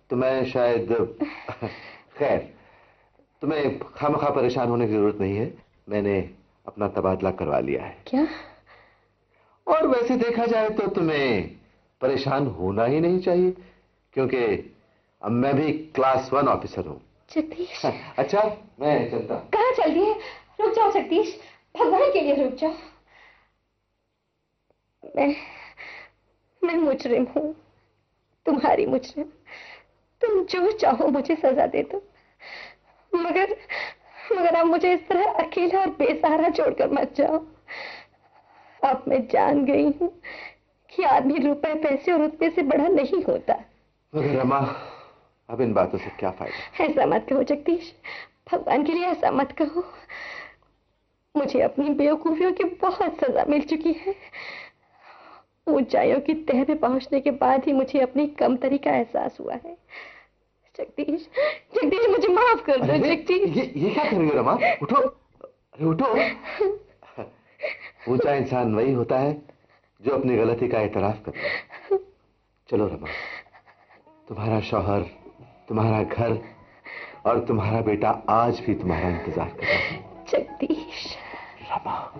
तो मैं शायद खैर, तुम्हें खामखा परेशान होने की जरूरत नहीं है। मैंने अपना तबादला करवा लिया है। क्या? और वैसे देखा जाए तो तुम्हें परेशान होना ही नहीं चाहिए, क्योंकि अब मैं भी क्लास 1 ऑफिसर हूँ। जगदीश। अच्छा, मैं चलता। कहाँ चल दिए? रुक जाओ जगदीश, भगवान के लिए रुक जाओ। मैं मुजरिम हूँ, तुम्हारी मुजरिम। तुम जो चाहो मुझे सजा दे दो, मगर मगर आप मुझे इस तरह अकेला और बेसहारा छोड़कर मत जाओ। अब मैं जान गई हूँ कि आदमी रुपए पैसे और रुतबे से बड़ा नहीं होता। मगर रमा, अब इन बातों से क्या फायदा? ऐसा मत कहो जगदीश, भगवान के लिए ऐसा मत कहो। मुझे अपनी बेवकूफियों की बहुत सजा मिल चुकी है। ऊंचाइयों की तह पे पहुंचने के बाद ही मुझे अपनी कमतरी का एहसास हुआ है। जगदीश, जगदीश मुझे माफ कर दो। जगदीश, ये क्या कर रही हो रमा? उठो, अरे उठो। ऊंचा इंसान वही होता है जो अपनी गलती का एतराफ करता है। चलो रमा, तुम्हारा शौहर, तुम्हारा घर और तुम्हारा बेटा आज भी तुम्हारा इंतजार कर रहा है। जगदीश। रमा।